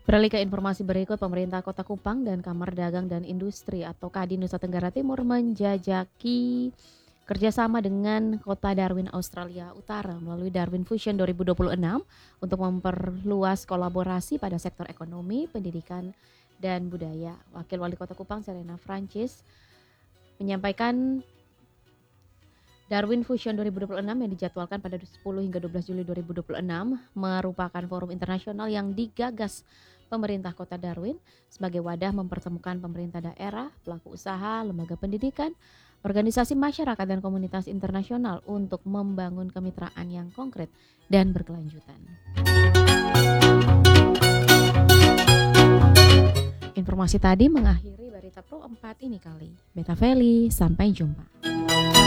Beralih ke informasi berikut, pemerintah Kota Kupang dan Kamar Dagang dan Industri atau Kadin Nusa Tenggara Timur menjajaki kerjasama dengan Kota Darwin, Australia Utara melalui Darwin Fusion 2026 untuk memperluas kolaborasi pada sektor ekonomi, pendidikan, dan budaya. Wakil Wali Kota Kupang, Serena Francis, menyampaikan Darwin Fusion 2026 yang dijadwalkan pada 10 hingga 12 Juli 2026 merupakan forum internasional yang digagas pemerintah Kota Darwin sebagai wadah mempertemukan pemerintah daerah, pelaku usaha, lembaga pendidikan, organisasi masyarakat dan komunitas internasional untuk membangun kemitraan yang konkret dan berkelanjutan. Informasi tadi mengakhiri Berita Pro 4 ini kali. Beta Feli, sampai jumpa.